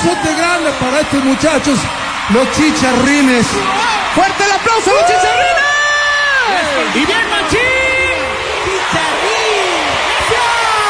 abrazote grande para estos muchachos, los chicharrines. ¡Fuerte